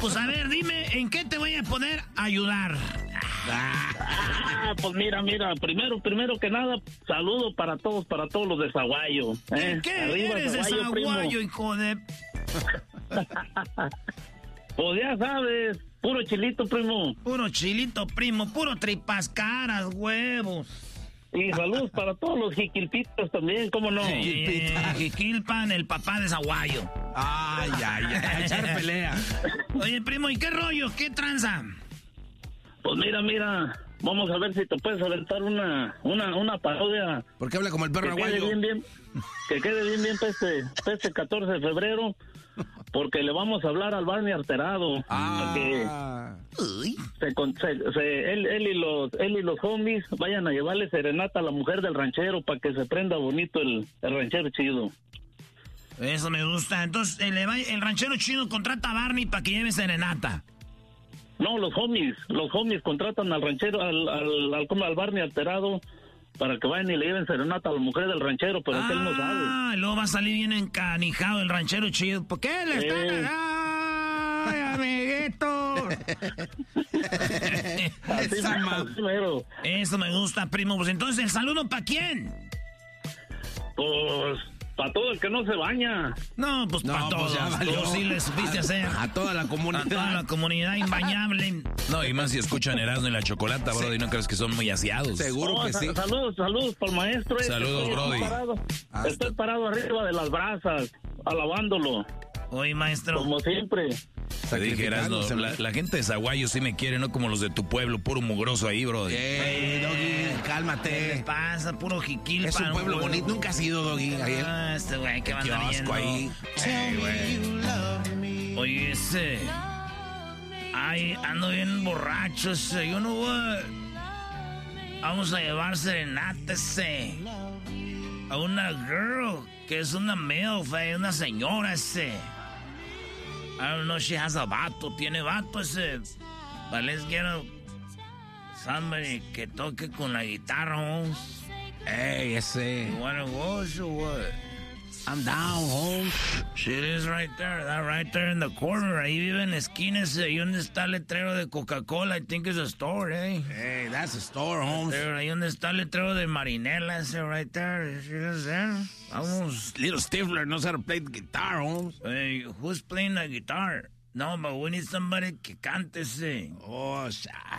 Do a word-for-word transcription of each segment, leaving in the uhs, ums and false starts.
pues a ver, dime, ¿en qué te voy a poder ayudar? Ah, pues mira, mira, primero, primero que nada, saludo para todos, para todos los de Zaguayo. ¿eh? ¿Qué Arriba, eres de Zaguayo, Zaguayo, hijo de...? Pues ya sabes, puro chilito, primo. Puro chilito, primo, puro tripas caras, huevos. Y saludos para todos los jiquilpitos también, ¿cómo no? Sí, Jiquilpan, el papá de Zaguayo. Ay, ay, ay, echar pelea. Oye, primo, ¿y qué rollo? ¿Qué tranza? Pues mira, mira, vamos a ver si te puedes aventar una, una, una parodia. ¿Por qué habla como el perro que aguayo? quede bien, bien, que quede bien, bien para este, para este catorce de febrero, porque le vamos a hablar al Barney Alterado. Ah. Que se, se, se, él, él, y los, él y los homies vayan a llevarle serenata a la mujer del ranchero para que se prenda bonito el, el ranchero chido. Eso me gusta. Entonces, el, el ranchero chido contrata a Barney para que lleve serenata. No, los homies, los homies contratan al ranchero, al, al, al, al Barney Alterado para que vayan y le lleven serenata a la mujer del ranchero, pero ah, él no sabe. Ah, luego va a salir bien encanijado el ranchero chido. ¿Por qué le están... Eh. ¡Ay, amiguito! Así Eso, Eso me gusta, primo. Pues entonces, ¿el saludo para quién? Pues... para todo el que no se baña. No, pues no, para pues todos. Tú sí le supiste a, hacer. A toda la comunidad. A toda la comunidad imbañable. No, y más si escuchan Erasmo y la Chocolata, Brody, sí. No crees que son muy aseados. Seguro no, que sa- sí. Saludos, saludos para el maestro. Saludos, estoy Brody. Parado, estoy parado arriba de las brasas, alabándolo. Oye, maestro. Como siempre. Te dije, Erasmo, la, la gente de Zaguayo sí me quiere, no como los de tu pueblo, puro mugroso ahí, Brody. ¡Ey, Doggy, cálmate! ¿Qué le pasa? Puro jiquilpan. Es un pueblo güey. bonito, nunca ha sido, Doggy. Ahí. Ah, este güey, ¿qué va a Qué andar asco yendo? ahí. Ey, güey. Oye, ese... Ay, ando bien borracho ese. Yo no voy... Vamos a llevar serenata ese. A una girl, que es una MILF, eh, una señora ese. I don't know, she has a vato, tiene vato ese. But let's get a... somebody que toque con la guitarra, Holmes. Ey, ese. You wanna go or what? I'm down, Holmes. Shit is right there, that right there in the corner. Ahí vive en la esquina ese. Ahí donde está el letrero de Coca-Cola. I think it's a store, eh. Hey, that's a store, Holmes. There, ahí donde está el letrero de Marinela ese, right there. Shit is there. Vamos. Little Stifler knows how to play the guitar, Holmes. Hey, who's playing the guitar? No, but we need somebody que cante ese. Oh,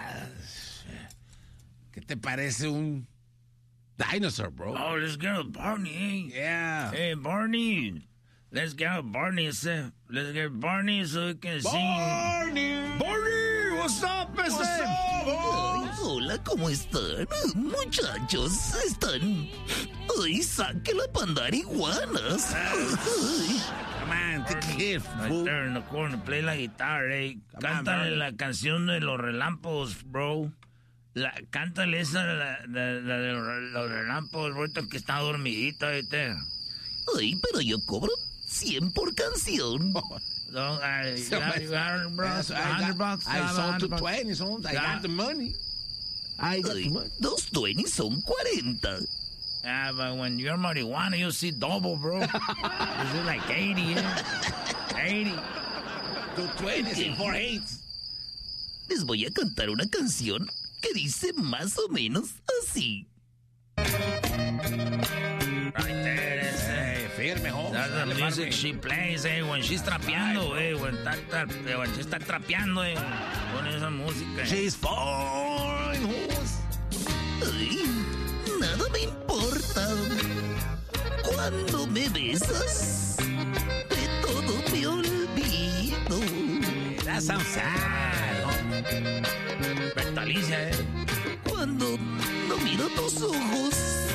¿qué te parece un dinosaur, bro? Oh, let's get a Barney, eh. Yeah. Hey, Barney. Let's get a Barney ese. Let's get Barney so we can sing. Barney. Barney, what's up, ese? What's up, Holmes? Hola, ¿cómo están? Muchachos, están... Ay, sáquela para andar iguanas. Ay. Come on, take a hit, Right fool. there in the corner, play la guitarra, eh. Come on, Cántale bro. la canción de los relámpagos, bro. La, cántale esa, la, la, la de los relámpagos, ahorita que está dormidita, ¿viste? Ay, pero yo cobro cien por canción. No, I, you So got, much- you got a hundred bucks, Yes, a I hundred got- bucks, I you got a sold hundred to bucks. twenty, Holmes. I Yeah. got the money. I got Ay, the money. dos veinte son cuarenta. Yeah, but when you're marijuana, you'll see double, bro. This is like eighty, yeah. eighty. Two twenties and four eights. Les voy a cantar una canción que dice más o menos así. Right there, that's it. Hey, firme, Holmes. That's the Dale, music firme. she plays, eh, when she's trapeando, eh, when, está, está, eh, when she está trapeando, eh, pone esa música. She's fine, Holmes. Ay, nada me importa. Cuando me besas, de todo me olvido. That sounds sad, Holmes. Bertalicia, eh. Cuando no miro tus ojos,